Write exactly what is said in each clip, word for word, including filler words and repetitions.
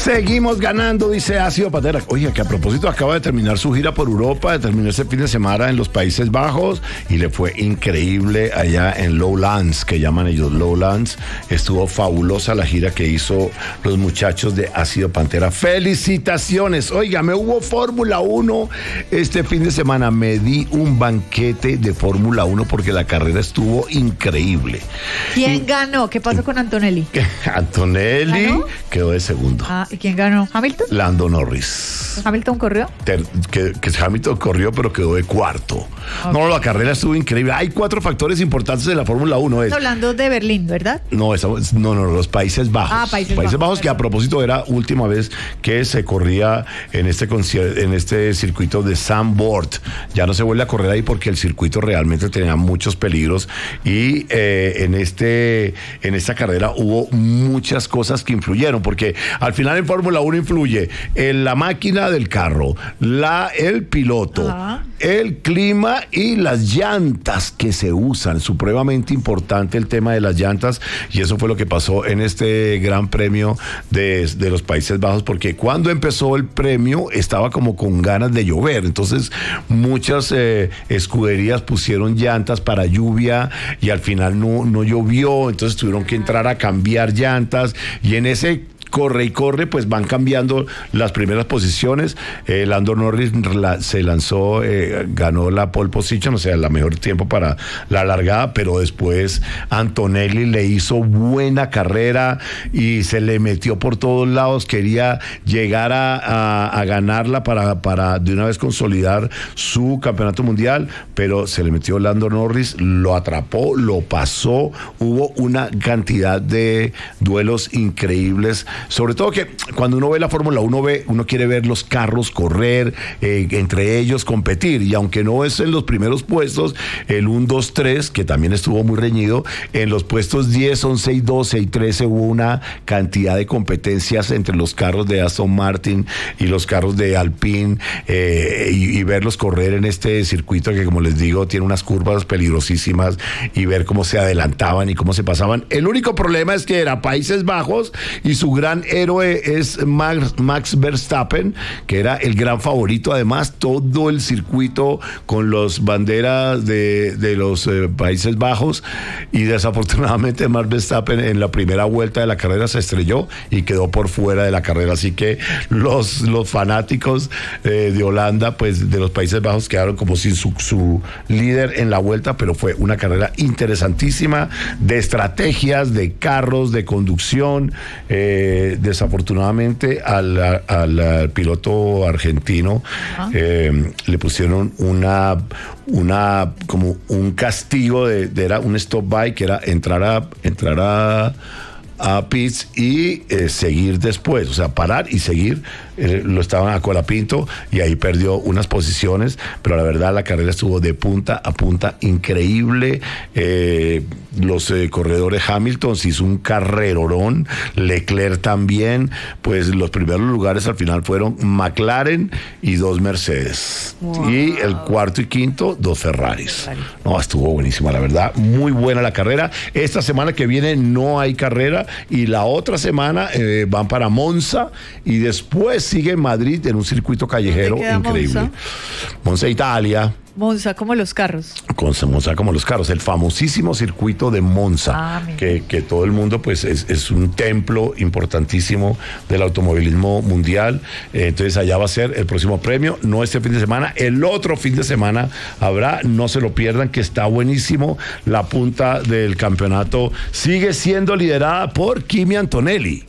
Seguimos ganando, dice Ácido Pantera. Oye, que a propósito acaba de terminar su gira por Europa, terminó ese fin de semana en los Países Bajos y le fue increíble allá en Lowlands, que llaman ellos Lowlands. Estuvo fabulosa la gira que hizo los muchachos de Ácido Pantera. ¡Felicitaciones! Oiga, me hubo Fórmula uno este fin de semana. Me di un banquete de Fórmula uno porque la carrera estuvo increíble. ¿Quién y, ganó? ¿Qué pasó con Antonelli? Antonelli ¿Ganó? Quedó de segundo. Ah, ¿y quién ganó? ¿Hamilton? Lando Norris. ¿Hamilton corrió? Ter, que, que Hamilton corrió, pero quedó de cuarto. Okay. No, la carrera estuvo increíble. Hay cuatro factores importantes de la Fórmula uno. Es, Estás hablando de Berlín, ¿verdad? No, esa, no, no, los Países Bajos. Ah, Países, Países Bajos. Bajos, que a propósito era última vez que se corría en este, en este circuito de Zandvoort. Ya no se vuelve a correr ahí porque el circuito realmente tenía muchos peligros y eh, en, este, en esta carrera hubo muchas cosas que influyeron, porque al final en Fórmula uno influye en la máquina del carro, la, el piloto, ajá, el clima y las llantas que se usan. Supremamente importante el tema de las llantas, y eso fue lo que pasó en este gran premio de, de los Países Bajos, porque cuando empezó el premio estaba como con ganas de llover, entonces muchas eh, escuderías pusieron llantas para lluvia y al final no, no llovió, entonces tuvieron que entrar a cambiar llantas, y en ese corre y corre, pues van cambiando las primeras posiciones. Eh, Lando Norris la, se lanzó, eh, ganó la pole position, o sea, el mejor tiempo para la largada, pero después Antonelli le hizo buena carrera y se le metió por todos lados, quería llegar a, a, a ganarla para, para de una vez consolidar su campeonato mundial, pero se le metió Lando Norris, lo atrapó, lo pasó, hubo una cantidad de duelos increíbles. Sobre todo que cuando uno ve la Fórmula uno, ve, uno quiere ver los carros correr, eh, entre ellos competir, y aunque no es en los primeros puestos, el uno, dos, tres, que también estuvo muy reñido, en los puestos diez, once y doce y trece hubo una cantidad de competencias entre los carros de Aston Martin y los carros de Alpine, eh, y, y verlos correr en este circuito que, como les digo, tiene unas curvas peligrosísimas, y ver cómo se adelantaban y cómo se pasaban. El único problema es que era Países Bajos y su gran héroe es Max, Max Verstappen, que era el gran favorito. Además, todo el circuito con las banderas de, de los eh, Países Bajos, y desafortunadamente Max Verstappen en la primera vuelta de la carrera se estrelló y quedó por fuera de la carrera, así que los, los fanáticos eh, de Holanda, pues de los Países Bajos, quedaron como sin su, su líder en la vuelta, pero fue una carrera interesantísima de estrategias, de carros, de conducción. eh, Desafortunadamente al, al, al piloto argentino eh, le pusieron una una como un castigo de, de era un stop by, que era entrar a entrar a a pits y eh, seguir después, o sea, parar y seguir. Eh, lo estaban a colapinto y ahí perdió unas posiciones, pero la verdad la carrera estuvo de punta a punta increíble. Eh, los eh, corredores, Hamilton se hizo un carrerorón, Leclerc también, pues los primeros lugares al final fueron McLaren y dos Mercedes, wow, y el cuarto y quinto dos Ferraris. No, estuvo buenísima, la verdad, muy buena la carrera. Esta semana que viene no hay carrera, y la otra semana eh, van para Monza, y después sigue en Madrid en un circuito callejero increíble. Monza? Monza, Italia. Monza como los carros. Con Monza como los carros, el famosísimo circuito de Monza, ah, que, que todo el mundo, pues es, es un templo importantísimo del automovilismo mundial. Eh, entonces allá va a ser el próximo premio, no este fin de semana, el otro fin de semana habrá, no se lo pierdan, que está buenísimo. La punta del campeonato sigue siendo liderada por Kimi Antonelli.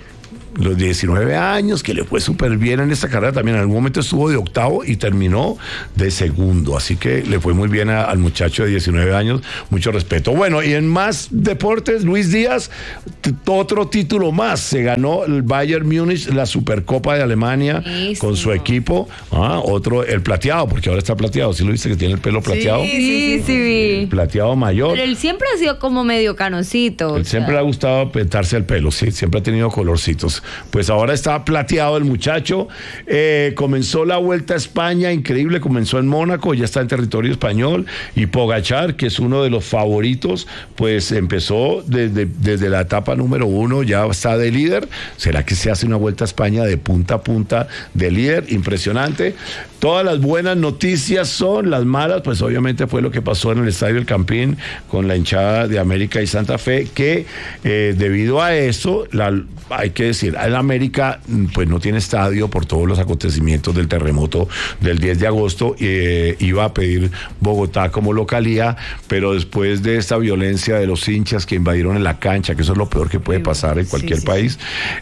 Los diecinueve años, que le fue súper bien en esta carrera, también en algún momento estuvo de octavo y terminó de segundo, así que le fue muy bien a, al muchacho de diecinueve años, mucho respeto. Bueno, y en más deportes, Luis Díaz, t- otro título más, se ganó el Bayern Múnich, la Supercopa de Alemania, Buenísimo, con su equipo. Ah, otro, el plateado, porque ahora está plateado, ¿sí lo viste que tiene el pelo plateado? Sí, sí, sí, sí. Plateado mayor. Pero él siempre ha sido como medio canocito. Él siempre le ha gustado pintarse el pelo, sí, siempre ha tenido colorcitos. Pues ahora está plateado el muchacho. Eh, comenzó la Vuelta a España, increíble, comenzó en Mónaco, ya está en territorio español. Y Pogačar, que es uno de los favoritos, pues empezó desde, desde la etapa número uno, ya está de líder. ¿Será que se hace una Vuelta a España de punta a punta de líder? Impresionante. Todas las buenas noticias son, las malas, pues obviamente fue lo que pasó en el Estadio El Campín con la hinchada de América y Santa Fe, que eh, debido a eso, la, hay que decir, el América pues no tiene estadio por todos los acontecimientos del terremoto del diez de agosto, eh, iba a pedir Bogotá como localía, pero después de esta violencia de los hinchas que invadieron en la cancha, que eso es lo peor que puede pasar en cualquier sí, sí, país,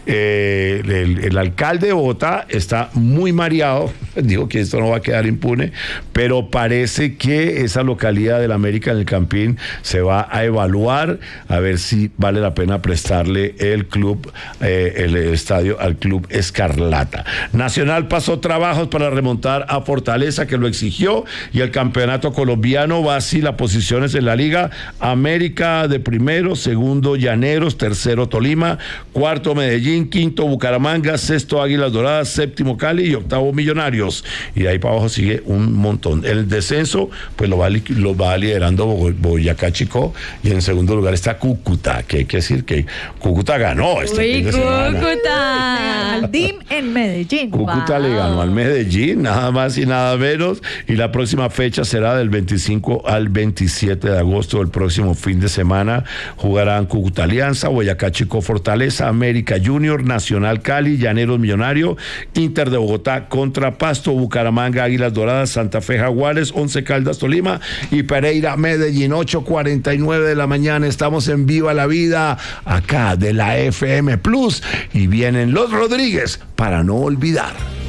eh, el, el alcalde de Bogotá está muy mareado, digo que esto no va a quedar impune, pero parece que esa localidad del América en el Campín se va a evaluar a ver si vale la pena prestarle el club, eh, el estadio al Club Escarlata. Nacional pasó trabajos para remontar a Fortaleza, que lo exigió, y el campeonato colombiano va así las posiciones en la liga: América de primero, segundo Llaneros, tercero Tolima, cuarto Medellín, quinto Bucaramanga, sexto Águilas Doradas, séptimo Cali y octavo Millonarios. Y de ahí para abajo sigue un montón. El descenso, pues lo va, lo va liderando Boyacá Chicó, y en segundo lugar está Cúcuta, que hay que decir que Cúcuta ganó este Uy, fin de semana. Cúcuta. Al D I M en Medellín. Cúcuta wow. le ganó al Medellín, nada más y nada menos, y la próxima fecha será del veinticinco al veintisiete de agosto del próximo fin de semana. Jugarán Cúcuta Alianza, Boyacá Chicó Fortaleza, América Junior, Nacional Cali, Llaneros Millonario, Inter de Bogotá contra Pasto, Bucaramanga Águilas Doradas, Santa Fe Jaguares, Once Caldas Tolima y Pereira Medellín. Ocho cuarenta y nueve de la mañana, estamos en Viva la Vida, acá de la F M Plus, y vienen los Rodríguez para no olvidar.